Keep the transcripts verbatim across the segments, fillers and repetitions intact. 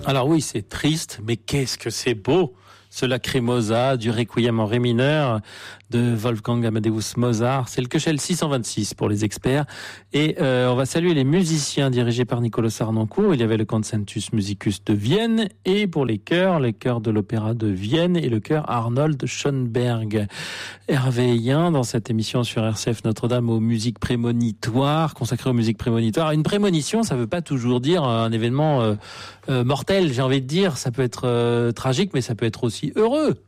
Alors oui, c'est triste, mais qu'est-ce que c'est beau, ce Lacrimosa du Requiem en ré mineur de Wolfgang Amadeus Mozart. C'est le Köchel six cent vingt-six pour les experts. Et euh, on va saluer les musiciens dirigés par Nicolas Arnoncourt. Il y avait le Concertus Musicus de Vienne, et pour les chœurs, les chœurs de l'Opéra de Vienne et le chœur Arnold Schoenberg. Hervé Yen, dans cette émission sur R C F Notre-Dame aux musiques prémonitoires, consacrée aux musiques prémonitoires. Une prémonition, ça veut pas toujours dire un événement euh, euh, mortel, j'ai envie de dire. Ça peut être euh, tragique, mais ça peut être aussi heureux.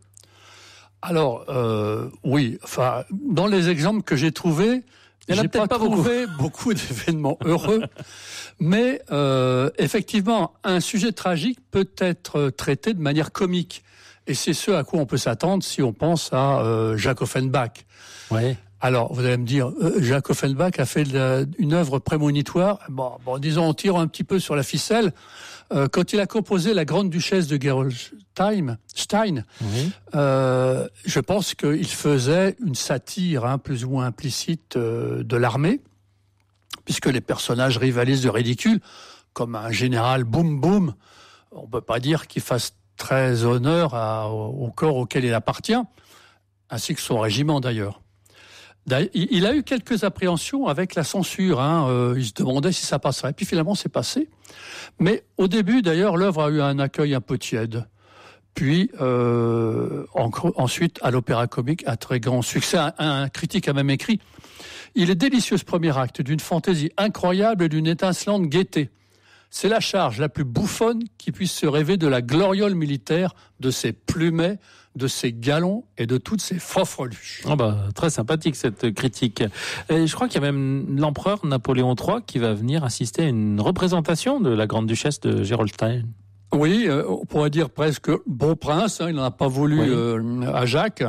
Alors, euh, oui, enfin, dans les exemples que j'ai trouvés, j'ai pas, pas trouvé beaucoup, beaucoup d'événements heureux, mais euh, effectivement, un sujet tragique peut être traité de manière comique, et c'est ce à quoi on peut s'attendre si on pense à euh, Jacques Offenbach. Ouais. Alors, vous allez me dire, euh, Jacques Offenbach a fait de la, une œuvre prémonitoire. Bon, bon, disons, on tire un petit peu sur la ficelle. Euh, quand il a composé La Grande Duchesse de Gerolstein, Stein, oui. euh, je pense qu'il faisait une satire, hein, plus ou moins implicite, euh, de l'armée, puisque les personnages rivalisent de ridicule, comme un général boum boum. On peut pas dire qu'il fasse très honneur à, au corps auquel il appartient, ainsi que son régiment d'ailleurs. Il a eu quelques appréhensions avec la censure, hein. euh, il se demandait si ça passerait, puis finalement c'est passé. Mais au début d'ailleurs, l'œuvre a eu un accueil un peu tiède. Puis euh, en, ensuite à l'Opéra Comique, un très grand succès. Un, un critique a même écrit « Il est délicieux ce premier acte, d'une fantaisie incroyable et d'une étincelante gaieté. C'est la charge la plus bouffonne qui puisse se rêver de la gloriole militaire, de ses plumets, de ses galons et de toutes ses fanfreluches. » Oh bah, très sympathique cette critique. Et je crois qu'il y a même l'empereur Napoléon trois qui va venir assister à une représentation de la Grande Duchesse de Gerolstein. Oui, euh, on pourrait dire presque bon prince, hein, il n'en a pas voulu oui. euh, à Jacques.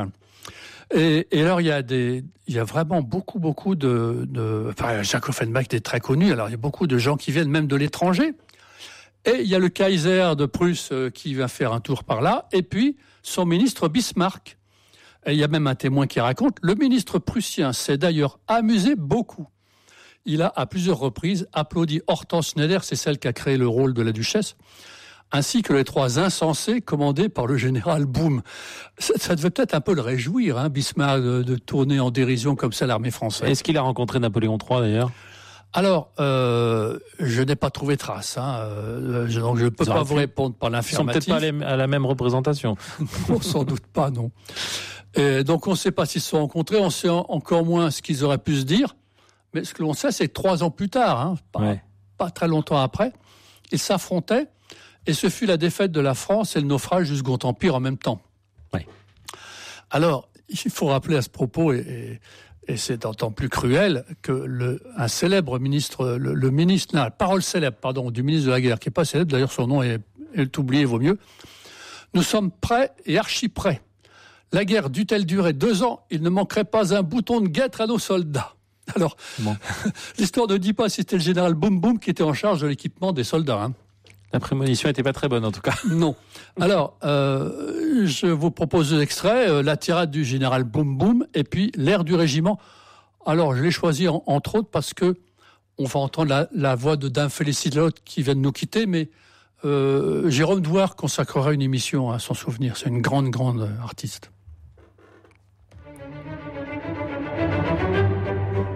Et, et alors il y a des, il y a vraiment beaucoup, beaucoup de, de, enfin Jacques Offenbach est très connu. Alors il y a beaucoup de gens qui viennent même de l'étranger. Et il y a le Kaiser de Prusse euh, qui va faire un tour par là. Et puis son ministre Bismarck. Et il y a même un témoin qui raconte, le ministre prussien s'est d'ailleurs amusé beaucoup. Il a à plusieurs reprises applaudi Hortense Schneider, c'est celle qui a créé le rôle de la duchesse, ainsi que les trois insensés commandés par le général Boum. Ça, ça devait peut-être un peu le réjouir, hein, Bismarck, de, de tourner en dérision comme ça l'armée française. Est-ce qu'il a rencontré Napoléon trois d'ailleurs ? Alors, euh, je n'ai pas trouvé trace, hein, euh, je, donc je ne peux pas vous répondre par l'affirmatif. Ils sont peut-être pas à la même représentation. Non, sans doute pas, non. Et donc on ne sait pas s'ils se sont rencontrés, on sait encore moins ce qu'ils auraient pu se dire, mais ce que l'on sait, c'est que trois ans plus tard, hein, pas, ouais. pas très longtemps après, ils s'affrontaient, et ce fut la défaite de la France et le naufrage du Second Empire en même temps. Ouais. Alors, il faut rappeler à ce propos, et, et, et c'est d'autant plus cruel, que le, un célèbre ministre, le, le ministre, non, la parole célèbre, pardon, du ministre de la Guerre, qui n'est pas célèbre, d'ailleurs son nom est, est oublié, vaut mieux. Nous sommes prêts et archi prêts. La guerre dût-elle durer deux ans, il ne manquerait pas un bouton de guêtre à nos soldats. Alors, bon. L'histoire ne dit pas si c'était le général Boum Boum qui était en charge de l'équipement des soldats, hein. La prémonition n'était pas très bonne, en tout cas. Non. Alors, euh, je vous propose deux extraits, euh, la tirade du général Boum Boum et puis l'air du régiment. Alors, je l'ai choisi en, entre autres parce que on va entendre la, la voix de Dame Félicite qui vient de nous quitter, mais euh, Jérôme Douard consacrera une émission à son souvenir. C'est une grande, grande artiste.